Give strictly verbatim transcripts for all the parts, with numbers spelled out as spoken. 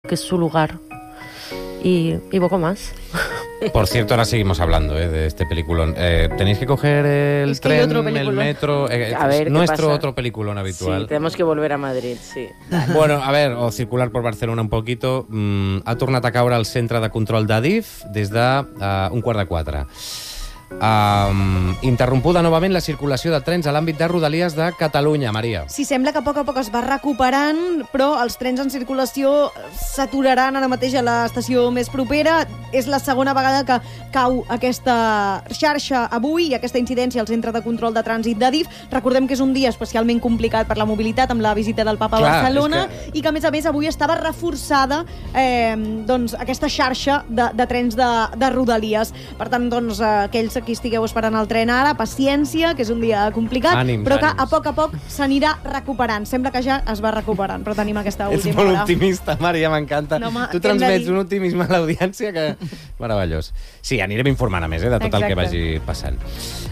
que es su lugar. Y, y poco más. Por cierto, ahora seguimos hablando ¿eh? de este peliculón. Eh, Tenéis que coger el es que tren, el metro. Eh, a ver, nuestro pasa? otro peliculón habitual. Sí, tenemos que volver a Madrid, sí. Bueno, a ver, o circular por Barcelona un poquito. Mm, ha tornat a caure al centre de control d'Adif des de uh, un quart de quatre. Um, interrompuda novament la circulació de trens a l'àmbit de Rodalies de Catalunya, Maria. Sí, sembla que a poc a poc es va recuperant, però els trens en circulació s'aturaran ara mateix a l'estació més propera. És la segona vegada que cau aquesta xarxa avui i aquesta incidència al centre de control de trànsit d'Adif. Recordem que és un dia especialment complicat per la mobilitat amb la visita del Papa a Clar, Barcelona que... i que, a més a més, avui estava reforçada eh, doncs, aquesta xarxa de, de trens de, de Rodalies. Per tant, doncs, aquells qui estigueu esperant el tren ara, paciència, que és un dia complicat, ànims, però que ànims. a poc a poc s'anirà recuperant. Sembla que ja es va recuperant, però tenim aquesta És última molt hora. optimista, Maria, m'encanta. No, ma, tu transmets un optimisme a l'audiència que... Meravellós. Sí, anirem informant a més eh, de tot Exacte. el que vagi passant.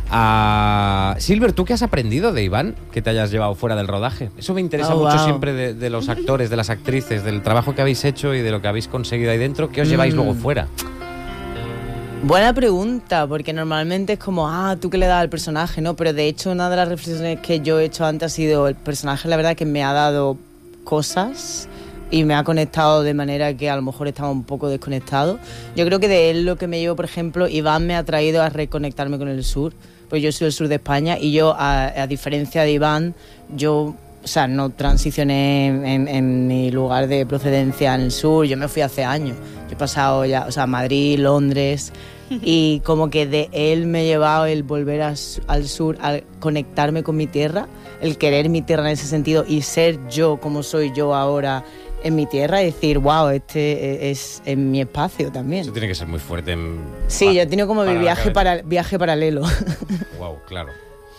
Uh, Silver, ¿tú qué has aprendido de Iván que te hayas llevado fuera del rodaje? Eso me interesa oh, mucho wow. siempre de, de los actores, de las actrices, del trabajo que habéis hecho y de lo que habéis conseguido ahí dentro. ¿Qué os lleváis mm. luego fuera? Buena pregunta, porque normalmente es como, ah, tú que le das al personaje, ¿no? Pero de hecho una de las reflexiones que yo he hecho antes ha sido el personaje, la verdad, que me ha dado cosas y me ha conectado de manera que a lo mejor estaba un poco desconectado. Yo creo que de él lo que me llevo, por ejemplo, Iván me ha traído a reconectarme con el sur, pues yo soy del sur de España y yo, a, a diferencia de Iván, yo... O sea, no transicioné en, en, en mi lugar de procedencia en el sur, yo me fui hace años. Yo he pasado ya, o sea, Madrid, Londres, y como que de él me he llevado el volver a, al sur, al conectarme con mi tierra, el querer mi tierra en ese sentido y ser yo como soy yo ahora en mi tierra y decir, wow, este es en mi espacio también. Eso tiene que ser muy fuerte. En... Sí, pa yo he tenido como mi viaje, para, viaje paralelo. Wow, claro.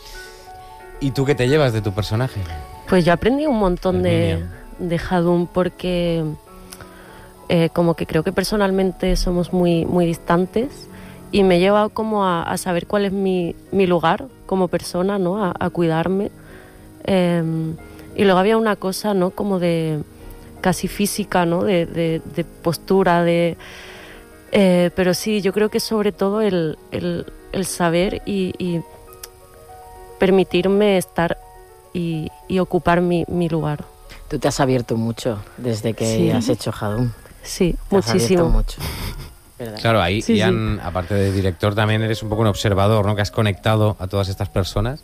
¿Y tú qué te llevas de tu personaje? Pues yo aprendí un montón de, de Jadún porque eh, como que creo que personalmente somos muy, muy distantes y me he llevado como a, a saber cuál es mi, mi lugar como persona, ¿no? A, a cuidarme. Eh, y luego había una cosa, ¿no? Como de casi física, ¿no? De, de, de postura, de... Eh, pero sí, yo creo que sobre todo el, el, el saber y, y permitirme estar y, y ocupar mi, mi lugar. Tú te has abierto mucho desde que sí. has hecho Jadún. Sí, te muchísimo. Has mucho. Claro, ahí, sí, Ian, sí. aparte de director, también eres un poco un observador, ¿no? Que has conectado a todas estas personas.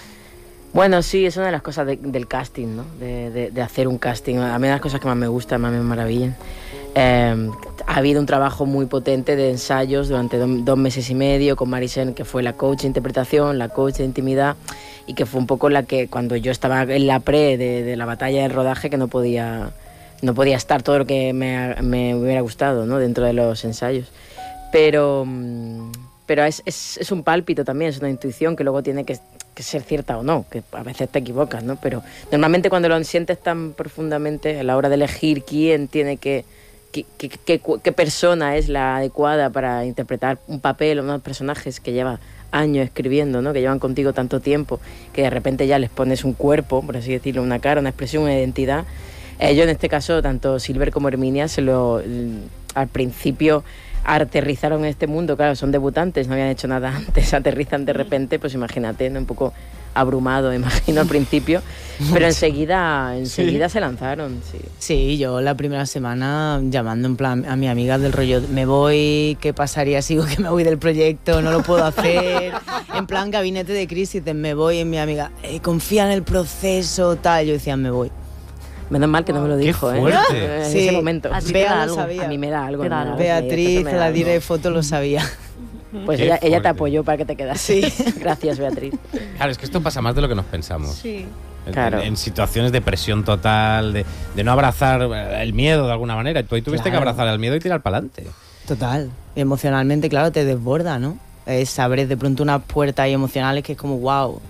Bueno, sí, es una de las cosas de, del casting, ¿no? De, de, de hacer un casting. A mí una de las cosas que más me gustan, más me maravillan. Eh, ha habido un trabajo muy potente de ensayos durante do, dos meses y medio con Marisen, que fue la coach de interpretación, la coach de intimidad, y que fue un poco la que cuando yo estaba en la pre de, de la batalla del rodaje, que no podía, no podía estar todo lo que me, me hubiera gustado, ¿no? Dentro de los ensayos. Pero, pero es, es, es un pálpito también, es una intuición que luego tiene que, que ser cierta o no, que a veces te equivocas, ¿no? Pero normalmente cuando lo sientes tan profundamente, a la hora de elegir quién tiene que... Qué, qué, qué, qué persona es la adecuada para interpretar un papel o unos personajes que lleva años escribiendo, ¿no? Que llevan contigo tanto tiempo, que de repente ya les pones un cuerpo, por así decirlo, una cara, una expresión, una identidad. Eh, yo en este caso, tanto Silver como Herminia, se lo, al principio aterrizaron en este mundo, claro, son debutantes, no habían hecho nada antes, aterrizan de repente, pues imagínate, ¿no? Un poco abrumado, imagino, al principio, pero enseguida enseguida sí. se lanzaron. Sí. sí, yo la primera semana llamando en plan a mi amiga del rollo, me voy, ¿qué pasaría si digo que me voy del proyecto? No lo puedo hacer, en plan gabinete de crisis, me voy, y mi amiga, eh, confía en el proceso, tal, yo decía, me voy. Menos mal que no me lo dijo, ¡Qué ¿eh? fuerte! En sí. ese momento. A Bea lo sabía. A mí me da algo. Da algo. Beatriz, la directora de foto, lo sabía. Pues ella, ella te apoyó para que te quedas. Sí. Gracias, Beatriz. Claro, es que esto pasa más de lo que nos pensamos. Sí. En, claro. en, en situaciones de presión total, de, de no abrazar el miedo de alguna manera. Tú ahí tuviste claro. que abrazar el miedo y tirar para adelante. Total. Y emocionalmente, claro, te desborda, ¿no? Es abrir de pronto unas puertas ahí emocionales que es como wow.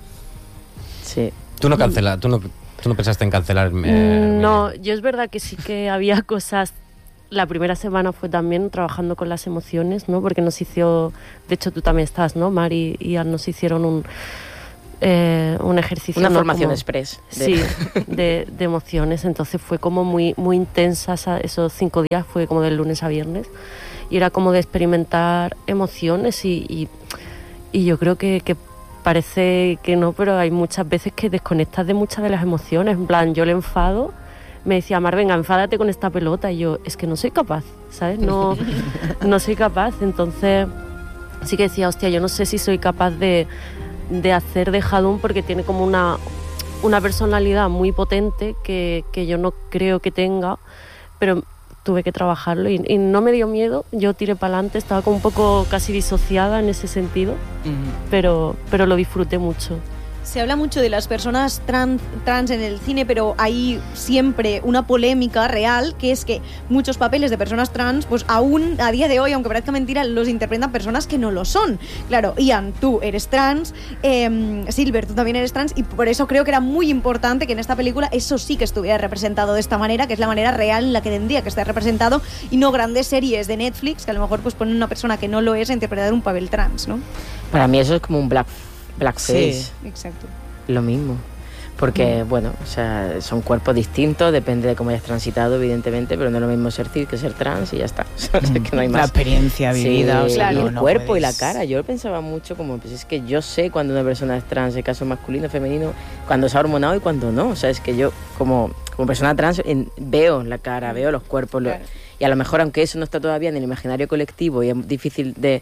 Sí. Tú no cancelas, tú no, tú no pensaste en cancelar. Eh, no, yo es verdad que sí que había cosas. La primera semana fue también trabajando con las emociones, ¿no? Porque nos hizo, de hecho tú también estás, ¿no? Mari y Ian nos hicieron un, eh, un ejercicio... Una ¿no? formación como, express. De... Sí, de, de emociones. Entonces fue como muy, muy intensa, esa, esos cinco días, fue como del lunes a viernes. Y era como de experimentar emociones y, y, y yo creo que, que parece que no, pero hay muchas veces que desconectas de muchas de las emociones. En plan, yo le enfado, me decía, Mar, venga, enfádate con esta pelota. Y yo, es que no soy capaz, ¿sabes? No, no soy capaz. Entonces sí que decía, hostia, yo no sé si soy capaz de, de hacer de Jadún, porque tiene como una, una personalidad muy potente que, que yo no creo que tenga, pero tuve que trabajarlo y, y no me dio miedo, yo tiré para adelante, estaba como un poco casi disociada en ese sentido, uh-huh. pero, pero lo disfruté mucho. Se habla mucho de las personas trans, trans en el cine, pero hay siempre una polémica real, que es que muchos papeles de personas trans, pues aún a día de hoy, aunque parezca mentira, los interpretan personas que no lo son. Claro, Ian, tú eres trans, eh, Silver, tú también eres trans, y por eso creo que era muy importante que en esta película eso sí que estuviera representado de esta manera, que es la manera real en la que tendría que estar representado, y no grandes series de Netflix que a lo mejor pues ponen una persona que no lo es a interpretar un papel trans, ¿no? Para mí eso es como un black blackface. Sí, exacto. Lo mismo. Porque, mm. bueno, o sea, son cuerpos distintos, depende de cómo hayas transitado, evidentemente, pero no es lo mismo ser cis que ser trans y ya está. Mm. Es que no hay más. La experiencia vivida. Sí, o sea, y no, el no cuerpo puedes... y la cara. Yo pensaba mucho como, pues es que yo sé cuando una persona es trans, en caso masculino, femenino, cuando se ha hormonado y cuando no. O sea, es que yo, como, como persona trans, en, veo la cara, veo los cuerpos. Claro. Lo, y a lo mejor, aunque eso no está todavía en el imaginario colectivo y es difícil de...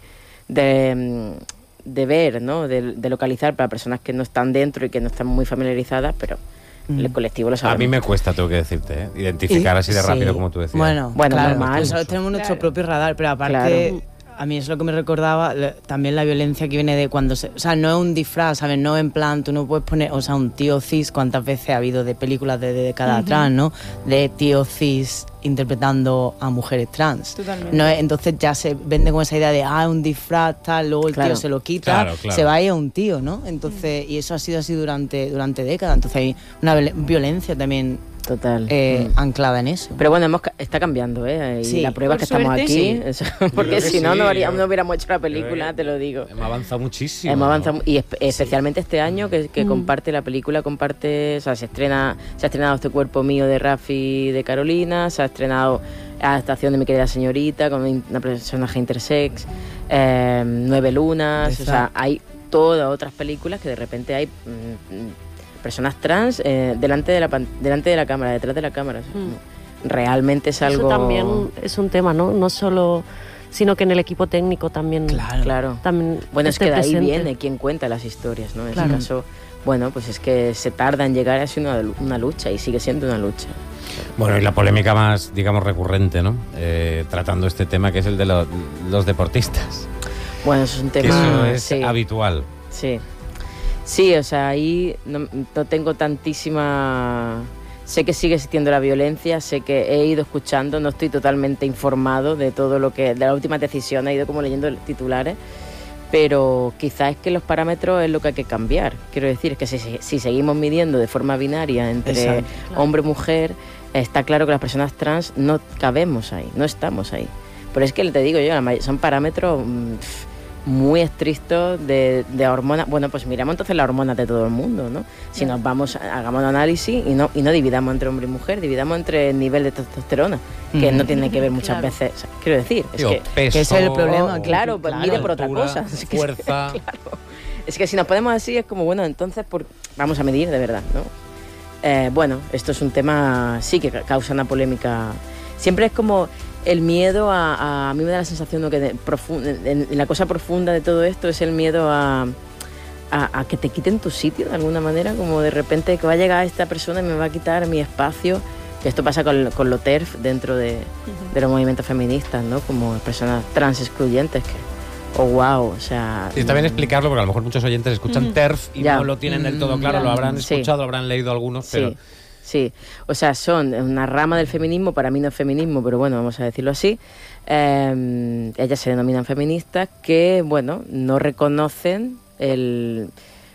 de de ver, ¿no? De, de localizar para personas que no están dentro y que no están muy familiarizadas, pero mm. el colectivo lo sabe. A mí me cuesta, tengo que decirte, ¿eh? Identificar y, así de sí. rápido como tú decías. Bueno, bueno claro, normal. Nosotros tenemos nuestro claro. propio radar, pero aparte... Claro. A mí es lo que me recordaba también la violencia que viene de cuando se... O sea, no es un disfraz, ¿sabes? No en plan, tú no puedes poner... O sea, un tío cis, ¿cuántas veces ha habido de películas de, de décadas uh-huh. atrás, ¿no? De tío cis interpretando a mujeres trans. Totalmente. No es, entonces ya se vende con esa idea de, ah, un disfraz, tal, luego el claro. tío se lo quita, claro, claro. se va a ir a un tío, ¿no? Entonces, uh-huh. y eso ha sido así durante, durante décadas. Entonces hay una violencia también... Total. Eh, mm. anclada en eso. Pero bueno, hemos, está cambiando, ¿eh? Y sí, la prueba es que suerte, estamos aquí. sí. Eso, porque si no, sí, no, haríamos, yo, no hubiéramos hecho la película, yo, te lo digo. Hemos avanzado muchísimo. Hemos avanzado, ¿no? y espe- especialmente sí. este año, que, que mm. comparte la película, comparte, o sea, se estrena, se ha estrenado Este cuerpo mío de Rafi de Carolina, se ha estrenado Adaptación de mi querida señorita, con una personaje intersex, eh, Nueve lunas, Exacto. o sea, hay todas otras películas que de repente hay... Mm, personas trans eh, delante de la pan- delante de la cámara, detrás de la cámara. Mm. Realmente es algo... Eso también es un tema, ¿no? No solo... sino que en el equipo técnico también... Claro. claro. También bueno, es que de ahí presente. viene quien cuenta las historias, ¿no? En claro. ese caso, bueno, pues es que se tarda en llegar a ser una, una lucha y sigue siendo una lucha. Bueno, y la polémica más, digamos, recurrente, ¿no? Eh, tratando este tema, que es el de lo, los deportistas. Bueno, eso es un tema... Que eso es sí. habitual. Sí. Sí, o sea, ahí no, no tengo tantísima... Sé que sigue existiendo la violencia, sé que he ido escuchando, no estoy totalmente informado de todo lo que... de la última decisión, he ido como leyendo titulares, pero quizás es que los parámetros es lo que hay que cambiar. Quiero decir, es que si, si seguimos midiendo de forma binaria entre Exacto, claro. hombre y mujer, está claro que las personas trans no cabemos ahí, no estamos ahí. Pero es que te digo yo, son parámetros... Mmm, muy estrictos de, de hormonas. Bueno, pues miramos entonces las hormonas de todo el mundo, ¿no? Si nos vamos, hagamos un análisis y no, y no dividamos entre hombre y mujer, dividamos entre el nivel de testosterona, que mm. no tiene que ver muchas claro. veces, o sea, quiero decir, es Digo, que, peso, que ese es el problema. Claro, pues claro, mire por altura, otra cosa. Es que, fuerza. Claro. Es que si nos ponemos así es como, bueno, entonces por, vamos a medir de verdad, ¿no? Eh, bueno, esto es un tema, sí que causa una polémica. Siempre es como... El miedo a, a... A mí me da la sensación de que de, profund, en, en la cosa profunda de todo esto es el miedo a, a, a que te quiten tu sitio de alguna manera, como de repente que va a llegar esta persona y me va a quitar mi espacio. Que esto pasa con, con lo TERF dentro de, uh-huh. de los movimientos feministas, ¿no? Como personas trans excluyentes que... Oh, wow, o sea... Sí, está bien explicarlo porque a lo mejor muchos oyentes escuchan uh-huh. TERF y ya. no lo tienen del todo claro, uh-huh. lo habrán escuchado, sí. lo habrán leído algunos, pero... Sí. Sí, o sea, son una rama del feminismo, para mí no es feminismo, pero bueno, vamos a decirlo así. Eh, ellas se denominan feministas que, bueno, no reconocen el,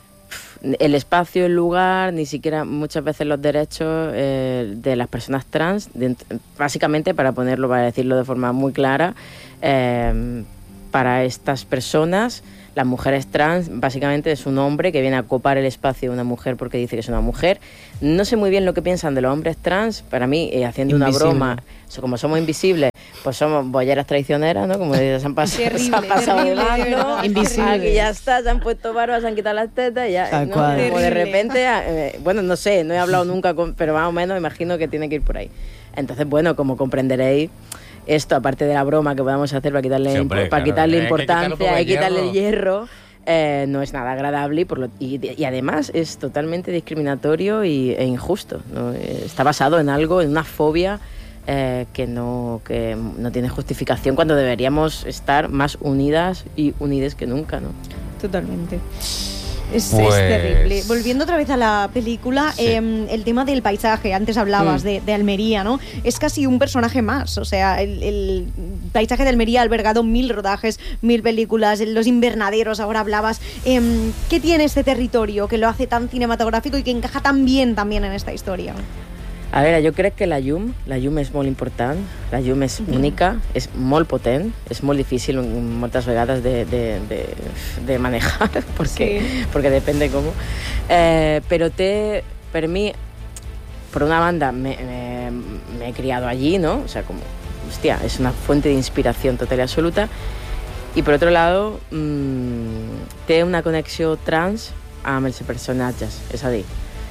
el espacio, el lugar, ni siquiera muchas veces los derechos eh, de las personas trans, de, básicamente para ponerlo, para decirlo de forma muy clara, eh, para estas personas Las mujeres trans básicamente es un hombre que viene a copar el espacio de una mujer porque dice que es una mujer. No sé muy bien lo que piensan de los hombres trans. Para mí, eh, haciendo Invisible. una broma, como somos invisibles, pues somos bolleras traicioneras, ¿no? Como se han pasado, terrible, se han pasado de bando. Invisibles. Aquí ya está, se han puesto barbas, se han quitado las tetas y ya, ¿no? Como de repente, eh, bueno, no sé, no he hablado nunca, con, pero más o menos imagino que tiene que ir por ahí. Entonces, bueno, como comprenderéis, esto, aparte de la broma que podamos hacer para quitarle, sí, hombre, para claro, quitarle importancia, hay que quitarle el hierro, eh, no es nada agradable y, por lo, y, y además es totalmente discriminatorio y, e injusto, ¿no? Está basado en algo, en una fobia eh, que, no, que no tiene justificación cuando deberíamos estar más unidas y unides que nunca, ¿no? Totalmente. Es, pues... es terrible. Volviendo otra vez a la película, sí. eh, el tema del paisaje, antes hablabas mm. de, de Almería, ¿no? Es casi un personaje más, o sea, el, el paisaje de Almería ha albergado mil rodajes, mil películas, los invernaderos, ahora hablabas. Eh, ¿Qué tiene este territorio que lo hace tan cinematográfico y que encaja tan bien también en esta historia? A veure, jo crec que la llum, la llum és molt important, la llum és mm-hmm. única, és molt potent, és molt difícil moltes vegades de, de, de, de manejar, porque, sí. porque depende cómo. Eh, pero te, per mi, por una banda, me, me, me he criado allí, ¿no? O sea, como, hostia, es una fuente de inspiración total y absoluta. Y por otro lado, mmm, té una connexió trans amb els personatges, és a dir,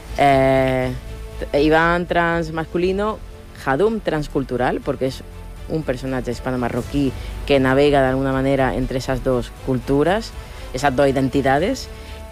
eh, Iván trans masculino, Hadum transcultural, porque es un personaje hispano-marroquí que navega de alguna manera entre esas dos culturas, esas dos identidades,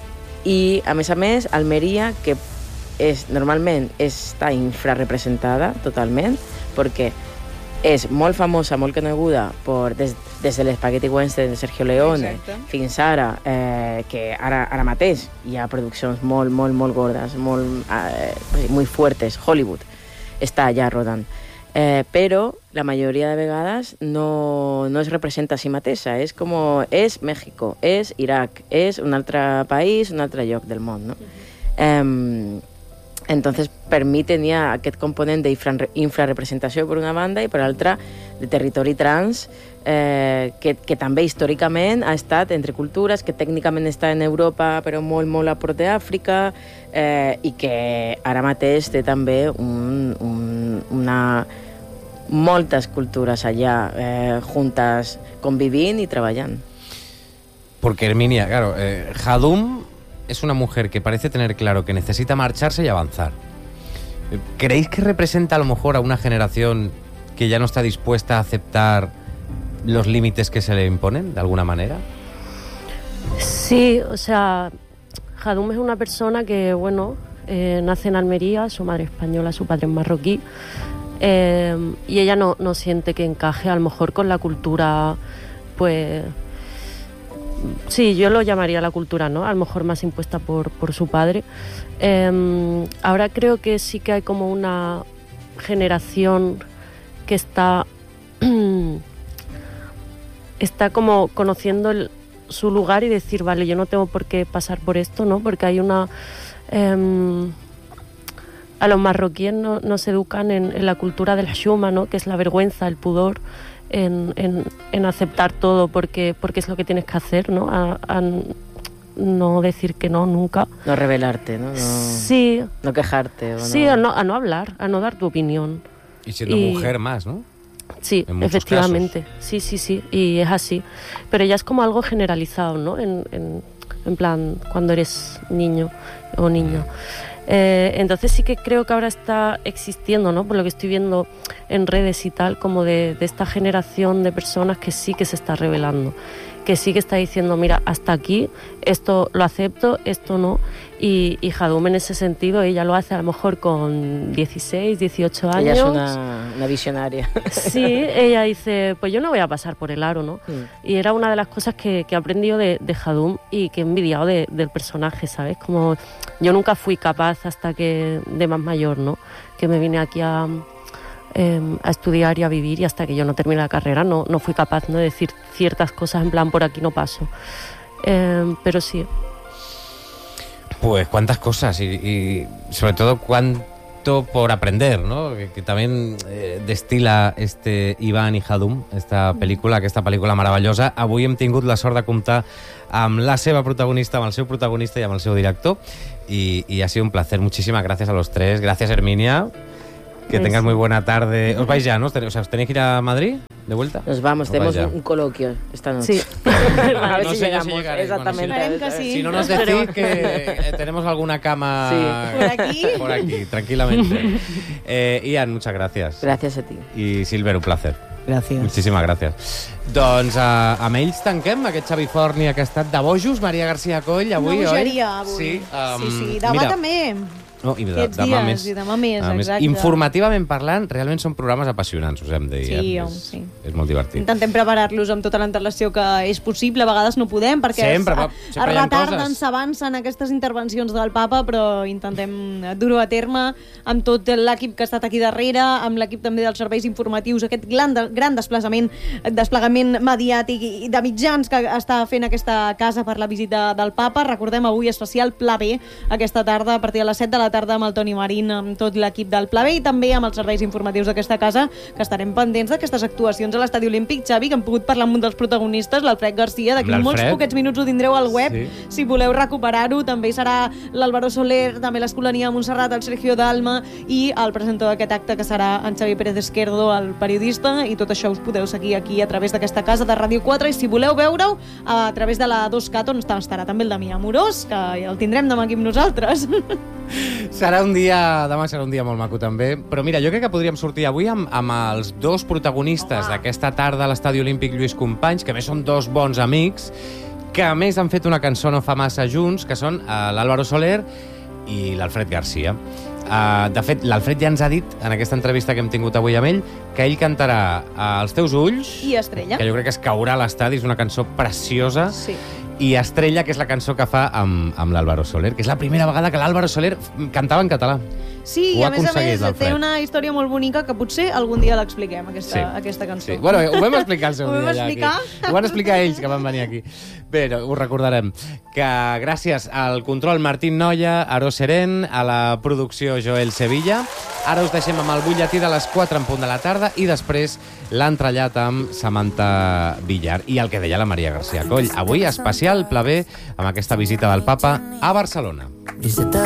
i a més a més Almeria, que és, normalment està infrarrepresentada totalment, perquè és molt famosa, molt coneguda per, des, des de l'Spaghetti Western de Sergio Leone. Exacte. Fins ara, eh, que ara, ara mateix hi ha produccions molt, molt, molt gordes, molt, eh, molt fuertes. Hollywood està allà rodant. Eh, però la majoria de vegades no, no es representa a si mateixa. És com, és México, és Iraq, és un altre país, un altre lloc del món, no? Uh-huh. Eh, Entonces, per mi tenia aquest component d'infrarrepresentació per una banda i per l'altra de territori trans, eh, que, que també històricament ha estat entre cultures, que tècnicament està en Europa però molt, molt a prop d'Àfrica, eh, i que ara mateix té també un, un, una, moltes cultures allà eh, juntes convivint i treballant. Porque Herminia, claro, eh, Hadum es una mujer que parece tener claro que necesita marcharse y avanzar. ¿Creéis que representa a lo mejor a una generación que ya no está dispuesta a aceptar los límites que se le imponen, de alguna manera? Sí, o sea, Hadum es una persona que, bueno, eh, nace en Almería, su madre es española, su padre es marroquí, eh, y ella no, no siente que encaje a lo mejor con la cultura, pues... Sí, yo lo llamaría la cultura, ¿no? A lo mejor más impuesta por, por su padre. Eh, ahora creo que sí que hay como una generación que está, está como conociendo el, su lugar y decir, vale, yo no tengo por qué pasar por esto, ¿no? Porque hay una... Eh, a los marroquíes no, no se educan en, en la cultura de la shuma, ¿no? Que es la vergüenza, el pudor. En, en, en aceptar todo porque, porque es lo que tienes que hacer, ¿no? A, a no decir que no nunca. No rebelarte, ¿no? no sí. No quejarte. ¿O sí, no? A, no, a no hablar, a no dar tu opinión. Y siendo y, mujer más, ¿no? Sí, efectivamente. Casos. Sí, sí, sí. Y es así. Pero ya es como algo generalizado, ¿no? En, en, en plan, cuando eres niño o niña. Eh, entonces sí que creo que ahora está existiendo, ¿no? Por lo que estoy viendo en redes y tal, como de, de esta generación de personas que sí que se está rebelando, que sí que está diciendo, mira, hasta aquí, esto lo acepto, esto no. Y, y Hadum en ese sentido, ella lo hace a lo mejor con dieciséis, dieciocho años. Ella es una, una visionaria. Sí, ella dice, pues yo no voy a pasar por el aro, ¿no? Mm. Y era una de las cosas que, que he aprendido de, de Hadum y que he envidiado de, del personaje, ¿sabes? Como yo nunca fui capaz hasta que, de más mayor, ¿no? Que me vine aquí a... Eh, a estudiar y a vivir y hasta que yo no terminé la carrera no, no fui capaz, ¿no? De decir ciertas cosas en plan por aquí no paso, eh, pero sí. Pues cuántas cosas y, y sobre todo cuán, directo por aprender, ¿no? Que, que también eh, destila este Ivan y Hadum, esta pel·lícula, aquesta pel·lícula meravellosa. Avui hem tingut la sort de comptar amb la seva protagonista, amb el seu protagonista i amb el seu director, y, y ha sido un placer. Muchísimas gracias a los tres. Gracias, Herminia. Que Pues tengas muy buena tarde. ¿Os vais ya, no? O sea, ¿os tenéis que ir a Madrid de vuelta? Nos vamos, Os tenemos vais un, ya. un coloquio esta noche. Sí. A ver No si sé yo llegamos. si llegaréis. Exactamente. Bueno, Esperem que sí. Si no nos decís que eh, tenemos alguna cama Sí. Por aquí. por aquí, tranquilamente. Eh, Ian, muchas gracias. Gracias a ti. I Silver, un placer. Gràcies. Moltíssimes gràcies. Doncs uh, amb ells tanquem aquest Xavi Forni que ha estat de bojos. Maria García Coll, avui, Una oi? bogeria, avui. Sí, um, sí, sí. Demà mira, també. No, i de, Aquests demà dies, més. i demà més, Demà exacte. Informativament parlant, realment són programes apassionants, us hem de dir. Sí, eh? home, és, sí. és molt divertit. Intentem preparar-los amb tota l'antelació que és possible. A vegades no podem, perquè Sempre, es, va, es sempre hi ha retarden, coses. s'avancen aquestes intervencions del papa, però intentem dur-ho a terme amb tot l'equip que ha estat aquí darrere, amb l'equip també dels serveis informatius, aquest gran, gran desplaçament, desplegament mediàtic i de mitjans que està fent aquesta casa per la visita del papa. Recordem, avui especial Pla B, aquesta tarda, a partir de les set de la tarda, amb el Toni Marín, amb tot l'equip del Pla B i també amb els serveis informatius d'aquesta casa, que estarem pendents d'aquestes actuacions a l'Estadi Olímpic. Xavi, que hem pogut parlar amb un dels protagonistes, l'Alfred Garcia. D'aquí Amb molts l'Alfred. poquets minuts ho tindreu al web, Sí. si voleu recuperar-ho. També hi serà l'Álvaro Soler, també l'Escolania de Montserrat, el Sergio Dalma i el presentador d'aquest acte, que serà en Xavi Pérez Esquerdo, el periodista, i tot això us podeu seguir aquí a través d'aquesta casa de Ràdio quatre, i si voleu veure-ho a través de la dos Cat, on estarà també el Damià Amorós, que ja el tindrem demà aquí amb nosaltres. Serà un dia, demà serà un dia molt maco també, però mira, jo crec que podríem sortir avui amb, amb els dos protagonistes d'aquesta tarda a l'Estadi Olímpic Lluís Companys, que a més són dos bons amics, que a més han fet una cançó no fa massa junts, que són uh, l'Álvaro Soler i l'Alfred Garcia. Uh, de fet, l'Alfred ja ens ha dit, en aquesta entrevista que hem tingut avui amb ell, que ell cantarà uh, Els teus ulls, I Estrella. que jo crec que es caurà a l'estadi, és una cançó preciosa, Sí. i Estrella, que és la cançó que fa amb, amb l'Álvaro Soler, que és la primera vegada que l'Álvaro Soler cantava en català. Sí, Ho i ha a més a aconseguit, més l'Alfred. té una història molt bonica que potser algun dia l'expliquem, aquesta, Sí. aquesta cançó. Sí. Bueno, ho vam explicar el seu Ho vam dia ja explicar? aquí. Ho van explicar ells, que van venir aquí. Bé, ho recordarem. Que gràcies al control Martín Noia, Aro Seren, a la producció Joel Sevilla. Ara us deixem amb el butlletí de les quatre en punt de la tarda i després l'entrellat amb Samantha Villar i el que deia la Maria Garcia Coll. Avui especial Pla B amb aquesta visita del papa a Barcelona. Y se te